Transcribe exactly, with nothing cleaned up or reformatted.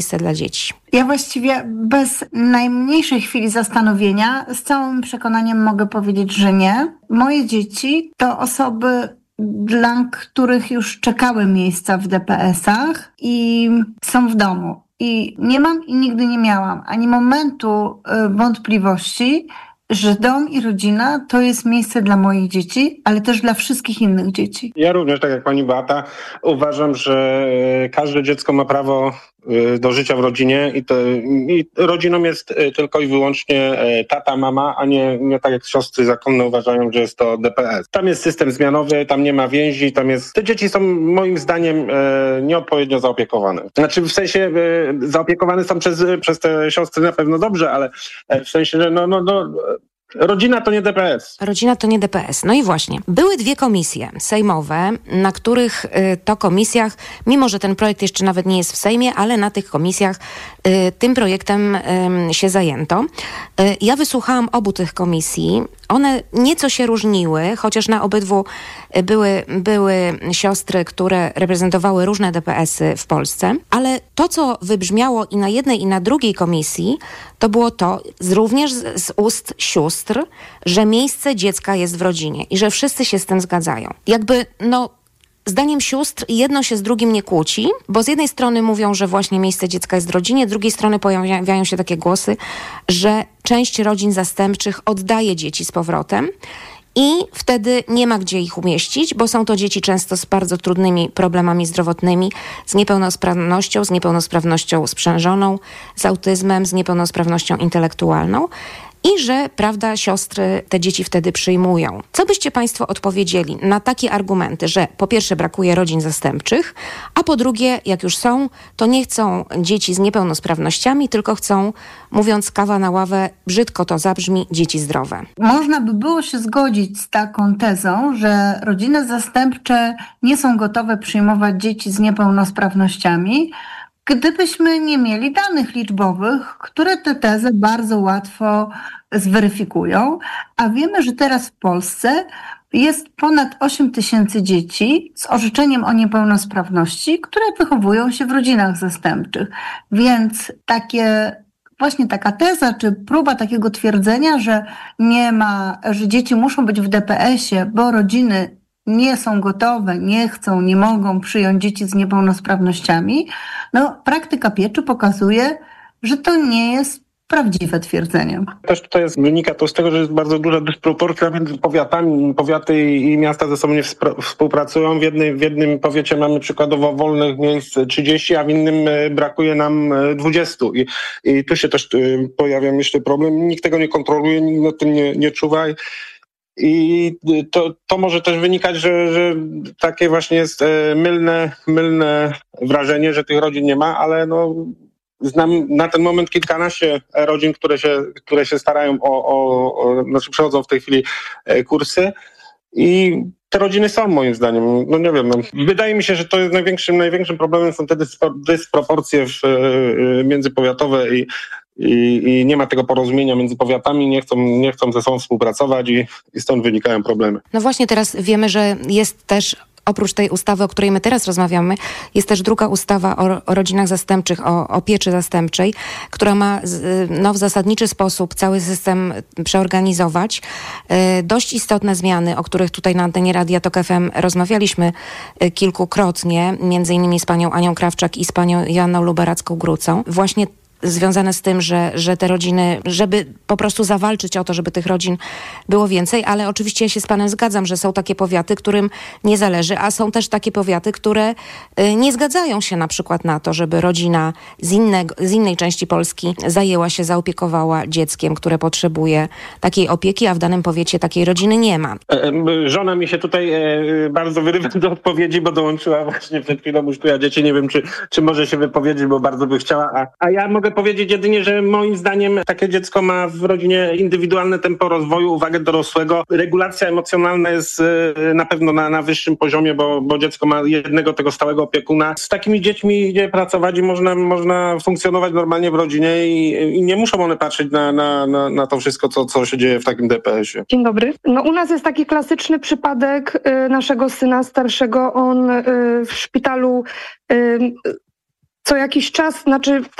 miejsce dla dzieci. Ja właściwie bez najmniejszej chwili zastanowienia z całym przekonaniem mogę powiedzieć, że nie. Moje dzieci to osoby, dla których już czekały miejsca w D P S-ach i są w domu. I nie mam i nigdy nie miałam ani momentu wątpliwości, że dom i rodzina to jest miejsce dla moich dzieci, ale też dla wszystkich innych dzieci. Ja również, tak jak pani Beata, uważam, że każde dziecko ma prawo do życia w rodzinie i, to, i rodziną jest tylko i wyłącznie tata, mama, a nie, nie tak jak siostry zakonne uważają, że jest to D P S. Tam jest system zmianowy, tam nie ma więzi, tam jest... Te dzieci są moim zdaniem nieodpowiednio zaopiekowane. Znaczy w sensie zaopiekowane są przez, przez te siostry na pewno dobrze, ale w sensie, że no, no, no rodzina to nie D P S. Rodzina to nie D P S. No i właśnie. Były dwie komisje sejmowe, na których y, to komisjach, mimo że ten projekt jeszcze nawet nie jest w Sejmie, ale na tych komisjach y, tym projektem y, się zajęto. Y, ja wysłuchałam obu tych komisji. One nieco się różniły, chociaż na obydwu były, były siostry, które reprezentowały różne D P S-y w Polsce. Ale to, co wybrzmiało i na jednej, i na drugiej komisji, to było to z, również z, z ust sióstr, że miejsce dziecka jest w rodzinie i że wszyscy się z tym zgadzają. Jakby, no... Zdaniem sióstr jedno się z drugim nie kłóci, bo z jednej strony mówią, że właśnie miejsce dziecka jest w rodzinie, z drugiej strony pojawiają się takie głosy, że część rodzin zastępczych oddaje dzieci z powrotem i wtedy nie ma gdzie ich umieścić, bo są to dzieci często z bardzo trudnymi problemami zdrowotnymi, z niepełnosprawnością, z niepełnosprawnością sprzężoną, z autyzmem, z niepełnosprawnością intelektualną. I że, prawda, siostry te dzieci wtedy przyjmują. Co byście państwo odpowiedzieli na takie argumenty, że po pierwsze brakuje rodzin zastępczych, a po drugie, jak już są, to nie chcą dzieci z niepełnosprawnościami, tylko chcą, mówiąc kawa na ławę, brzydko to zabrzmi, dzieci zdrowe. Można by było się zgodzić z taką tezą, że rodziny zastępcze nie są gotowe przyjmować dzieci z niepełnosprawnościami, gdybyśmy nie mieli danych liczbowych, które tę tezę bardzo łatwo zweryfikują, a wiemy, że teraz w Polsce jest ponad osiem tysięcy dzieci z orzeczeniem o niepełnosprawności, które wychowują się w rodzinach zastępczych. Więc takie, właśnie taka teza, czy próba takiego twierdzenia, że nie ma, że dzieci muszą być w D P S-ie, bo rodziny nie są gotowe, nie chcą, nie mogą przyjąć dzieci z niepełnosprawnościami, no praktyka pieczy pokazuje, że to nie jest prawdziwe twierdzenie. Też tutaj jest, wynika to z tego, że jest bardzo duża dysproporcja między powiatami. Powiaty i miasta ze sobą nie współpracują. W, jednej, w jednym powiecie mamy przykładowo wolnych miejsc trzydzieści, a w innym brakuje nam dwadzieścia. I, i tu się też pojawia, myślę, problem. Nikt tego nie kontroluje, nikt nad tym nie, nie czuwa. I to, to może też wynikać, że, że takie właśnie jest mylne, mylne wrażenie, że tych rodzin nie ma, ale no, znam na ten moment kilkanaście rodzin, które się, które się starają o, o, o, znaczy przechodzą w tej chwili kursy i te rodziny są moim zdaniem, no nie wiem, no, wydaje mi się, że to jest największym, największym problemem są te dysproporcje w, międzypowiatowe i I, I nie ma tego porozumienia między powiatami, nie chcą, nie chcą ze sobą współpracować i, i stąd wynikają problemy. No właśnie teraz wiemy, że jest też, oprócz tej ustawy, o której my teraz rozmawiamy, jest też druga ustawa o, o rodzinach zastępczych, o, o pieczy zastępczej, która ma z, no, w zasadniczy sposób cały system przeorganizować. Y, dość istotne zmiany, o których tutaj na antenie Radia Tok F M rozmawialiśmy y, kilkukrotnie, między innymi z panią Anią Krawczak i z panią Joanną Luberacką-Grucą. Właśnie związane z tym, że, że te rodziny, żeby po prostu zawalczyć o to, żeby tych rodzin było więcej, ale oczywiście ja się z panem zgadzam, że są takie powiaty, którym nie zależy, a są też takie powiaty, które y, nie zgadzają się na przykład na to, żeby rodzina z, innego, z innej części Polski zajęła się, zaopiekowała dzieckiem, które potrzebuje takiej opieki, a w danym powiecie takiej rodziny nie ma. Żona mi się tutaj bardzo wyrywa do odpowiedzi, bo dołączyła właśnie przed chwilą już tu ja dzieci, nie wiem, czy, czy może się wypowiedzieć, bo bardzo by chciała, a, a ja mogę powiedzieć jedynie, że moim zdaniem takie dziecko ma w rodzinie indywidualne tempo rozwoju, uwagę dorosłego. Regulacja emocjonalna jest na pewno na, na wyższym poziomie, bo, bo dziecko ma jednego tego stałego opiekuna. Z takimi dziećmi idzie pracować i można, można funkcjonować normalnie w rodzinie i, i nie muszą one patrzeć na, na, na, na to wszystko, co, co się dzieje w takim D P S-ie. Dzień dobry. No u nas jest taki klasyczny przypadek y, naszego syna starszego. On y, w szpitalu y, co jakiś czas, znaczy